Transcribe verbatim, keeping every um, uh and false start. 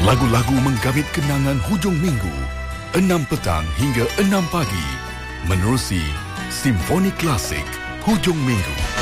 Lagu-lagu menggabit kenangan hujung minggu, enam petang hingga enam pagi. Menerusi Simfoni Klasik Hujung Minggu.